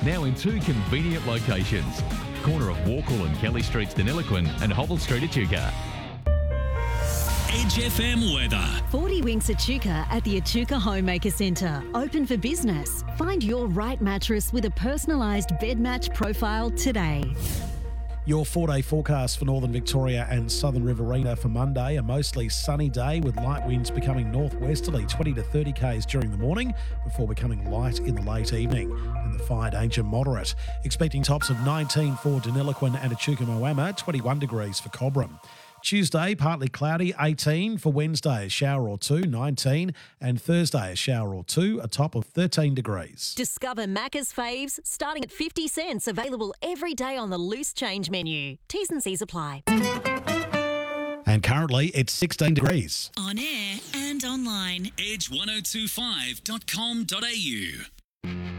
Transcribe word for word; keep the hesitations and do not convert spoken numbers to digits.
now in two convenient locations. Corner of Walkall and Kelly Streets, Deniliquin, and Hobble Street, Echuca. Edge F M weather. forty Winks Echuca at the Echuca Homemaker Centre. Open for business. Find your right mattress with a personalised bed match profile today. Your four-day forecast for northern Victoria and southern Riverina for Monday, a mostly sunny day with light winds becoming northwesterly, twenty to thirty k's during the morning before becoming light in the late evening, and the fire danger moderate. Expecting tops of nineteen for Deniliquin and Echuca Moama, twenty-one degrees for Cobram. Tuesday, partly cloudy, eighteen. For Wednesday, a shower or two, nineteen. And Thursday, a shower or two, a top of thirteen degrees. Discover Macca's faves starting at fifty cents, available every day on the loose change menu. T's and C's apply. And currently, it's sixteen degrees. On air and online. edge ten twenty-five dot com dot a u.